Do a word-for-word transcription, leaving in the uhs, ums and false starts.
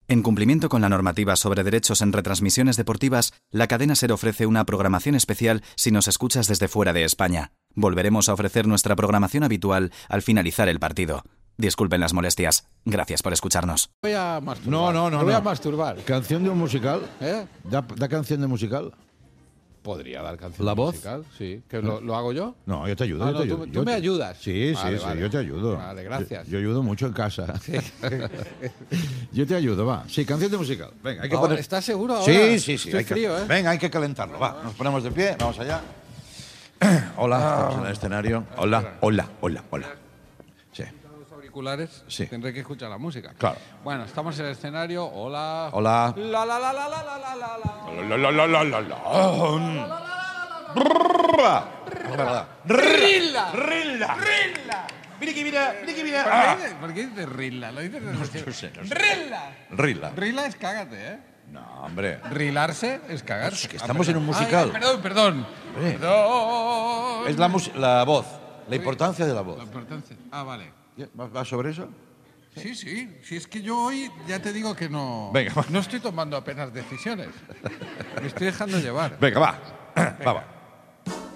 En cumplimiento con la normativa sobre derechos en retransmisiones deportivas, la cadena SER ofrece una programación especial si nos escuchas desde fuera de España. Volveremos a ofrecer nuestra programación habitual al finalizar el partido. Disculpen las molestias. Gracias por escucharnos. Voy a masturbar. No, no, no. Me voy no. a masturbar. ¿Canción de un musical? ¿Eh? ¿Da, da canción de musical? Podría dar canción ¿La voz? musical, sí. ¿Que lo, lo hago yo? No, yo te ayudo. Ah, yo no, te tú- ayudo. tú Yo me te- ayudas. Sí, Vale, sí, vale. sí, yo te ayudo. Vale, gracias. Yo, yo ayudo mucho en casa. Yo te ayudo, va. Sí, canción de musical. Venga, hay que Ahora, poner... ¿estás seguro ahora? Sí, sí, sí. Estoy hay que- frío, ¿eh? Venga, hay que calentarlo, va. Nos ponemos de pie, vamos allá. Hola, estamos en el escenario. Hola, hola, hola, hola. Sí. Los auriculares, Sí. tendré que escuchar la música. Claro. Bueno, estamos en el escenario. Hola. Hola. La la la la la la la la la. La, la, la, la, la, la. Rilla. Rilla. Rilla. Mira que mira, mira que mira. ¿Por Ah. qué, ¿Por qué dices Rilla? Lo dices No sé, no sé. Rilla. Rilla. Rilla es cágate, ¿eh? No, hombre. Rilarse es cagarse. Es que estamos Ah, en un perdón. musical. Ay, perdón, perdón. Hombre. Perdón. Es la, mus- la voz, la importancia de la voz. La importancia. Ah, vale. ¿Va, va sobre eso? Sí, sí. Si es que yo hoy ya te digo que no. Venga, va. No estoy tomando apenas decisiones. Me estoy dejando llevar. Venga, va. Va, va.